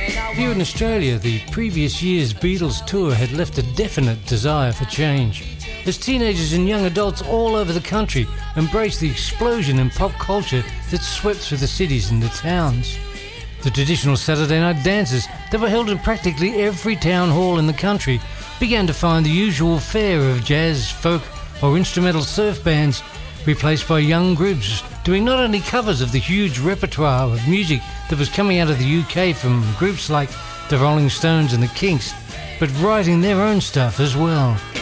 Here in Australia, the previous year's Beatles tour had left a definite desire for change, as teenagers and young adults all over the country embraced the explosion in pop culture that swept through the cities and the towns. The traditional Saturday night dances that were held in practically every town hall in the country began to find the usual fare of jazz, folk or instrumental surf bands, replaced by young groups doing not only covers of the huge repertoire of music that was coming out of the UK from groups like the Rolling Stones and the Kinks, but writing their own stuff as well.